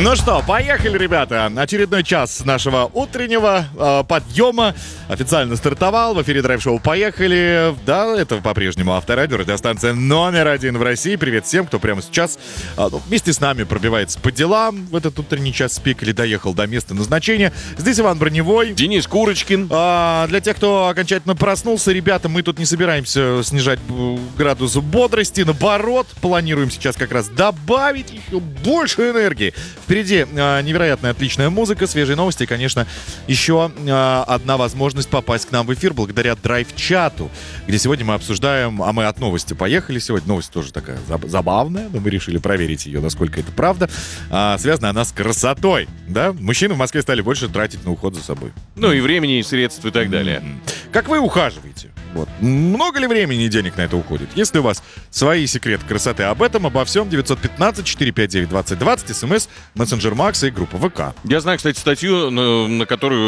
Ну что, поехали, ребята. Очередной час нашего утреннего подъема официально стартовал. В эфире драйв-шоу «Поехали». Да, это по-прежнему Авторадио, радиостанция номер 1 в России. Привет всем, кто прямо сейчас вместе с нами пробивается по делам в этот утренний час пик или доехал до места назначения. Здесь Иван Броневой. Денис Курочкин. Для тех, кто окончательно проснулся, ребята, мы тут не собираемся снижать градус бодрости. Наоборот, планируем сейчас как раз добавить еще больше энергии. Впереди невероятно отличная музыка, свежие новости и, конечно, еще одна возможность попасть к нам в эфир благодаря драйв-чату, где сегодня мы обсуждаем, а мы от новости поехали сегодня. Новость тоже такая забавная, но мы решили проверить ее, насколько это правда. Связана она с красотой, да? Мужчины в Москве стали больше тратить на уход за собой. Ну и времени, и средств, и так далее. Как вы ухаживаете? Вот. Много ли времени и денег на это уходит? Если у вас свои секреты красоты, об этом, обо всем, 915-459-2020, смс, мессенджер Макса и группа ВК. Я знаю, кстати, статью, на которую